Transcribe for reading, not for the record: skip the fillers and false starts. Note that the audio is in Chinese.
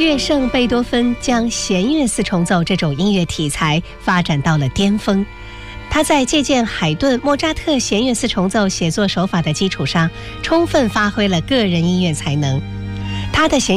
乐圣贝多芬将弦乐四重奏这种音乐题材发展到了巅峰。他在借鉴海顿、莫扎特弦乐四重奏写作手法的基础上，充分发挥了个人音乐才能。他的弦